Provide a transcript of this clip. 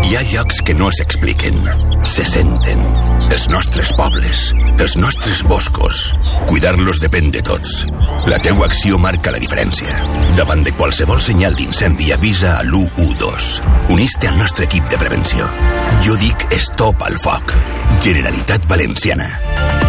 Hi ha llocs que no s'expliquen, se senten. Els nostres pobles, els nostres boscos. Cuidar-los depèn de tots. La teua acció marca la diferència. Davant de qualsevol senyal d'incendi, avisa a l'112. Unís-te al nostre equip de prevenció. Jo dic stop al foc. Generalitat Valenciana.